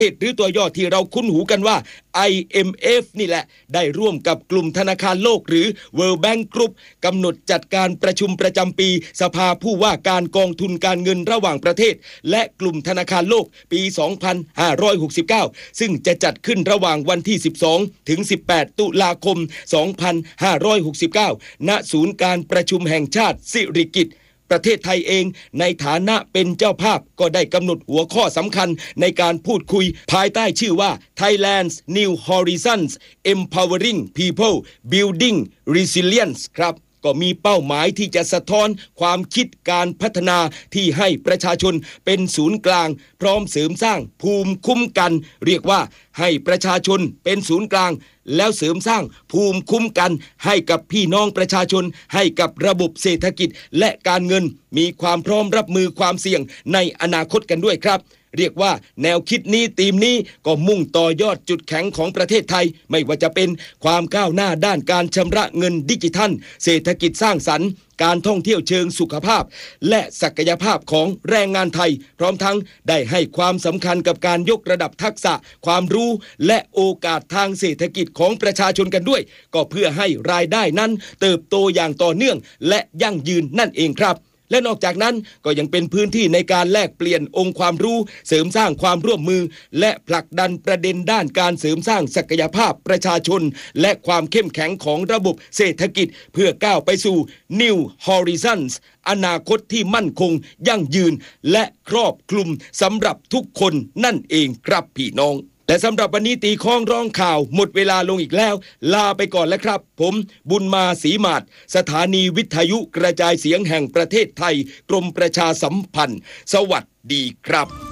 หรือตัวย่อที่เราคุ้นหูกันว่า IMF นี่แหละได้ร่วมกับกลุ่มธนาคารโลกหรือ World Bank Group กำหนดจัดการประชุมประจำปีสภาผู้ว่าการกองทุนการเงินระหว่างประเทศและกลุ่มธนาคารโลกปี 2569 ซึ่งจะจัดขึ้นระหว่างวันที่ 12 ถึง 18 ตุลาคม 2569 ณ ศูนย์การประชุมแห่งชาติสิริกิติ์ประเทศไทยเองในฐานะเป็นเจ้าภาพก็ได้กำหนดหัวข้อสำคัญในการพูดคุยภายใต้ชื่อว่า Thailand's New Horizons Empowering People Building Resilience ครับก็มีเป้าหมายที่จะสะท้อนความคิดการพัฒนาที่ให้ประชาชนเป็นศูนย์กลางพร้อมเสริมสร้างภูมิคุ้มกันเรียกว่าให้ประชาชนเป็นศูนย์กลางแล้วเสริมสร้างภูมิคุ้มกันให้กับพี่น้องประชาชนให้กับระบบเศรษฐกิจและการเงินมีความพร้อมรับมือความเสี่ยงในอนาคตกันด้วยครับเรียกว่าแนวคิดนี้ธีมนี้ก็มุ่งต่อยอดจุดแข็งของประเทศไทยไม่ว่าจะเป็นความก้าวหน้าด้านการชำระเงินดิจิทัลเศรษฐกิจสร้างสรรค์การท่องเที่ยวเชิงสุขภาพและศักยภาพของแรงงานไทยพร้อมทั้งได้ให้ความสำคัญกับการยกระดับทักษะความรู้และโอกาสทางเศรษฐกิจของประชาชนกันด้วยก็เพื่อให้รายได้นั้นเติบโตอย่างต่อเนื่องและยั่งยืนนั่นเองครับและนอกจากนั้นก็ยังเป็นพื้นที่ในการแลกเปลี่ยนองค์ความรู้เสริมสร้างความร่วมมือและผลักดันประเด็นด้านการเสริมสร้างศักยภาพประชาชนและความเข้มแข็งของระบบเศรษฐกิจเพื่อก้าวไปสู่ New Horizons อนาคตที่มั่นคงยั่งยืนและครอบคลุมสำหรับทุกคนนั่นเองครับพี่น้องแต่สำหรับวันนี้ตีข้องร้องข่าวหมดเวลาลงอีกแล้วลาไปก่อนแล้วครับผมบุญมาศรีมาศสถานีวิทยุกระจายเสียงแห่งประเทศไทยกรมประชาสัมพันธ์สวัสดีครับ